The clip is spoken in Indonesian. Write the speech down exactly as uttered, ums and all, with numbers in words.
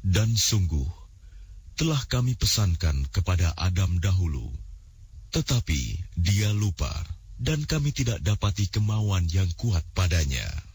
Dan sungguh, telah kami pesankan kepada Adam dahulu, tetapi dia lupa, dan kami tidak dapati kemauan yang kuat padanya.